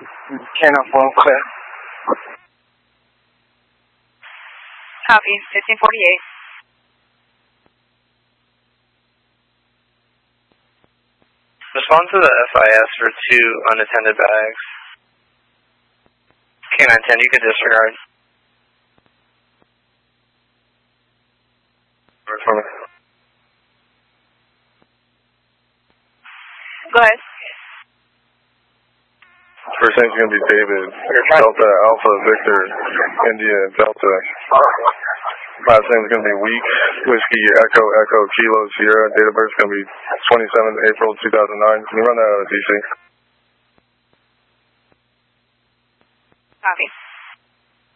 Channel 4 clear. Copy, 1548. Respond to the FIS for 2 unattended bags. K910, you can disregard. For me. Go ahead. First name's going to be David. Delta, Alpha, Victor, India, Delta. Last name's going to be Weeks, Whiskey, Echo, Echo, Kilo, Sierra. Date of birth is going to be 27th April 2009. Can you run that out of DC? Copy.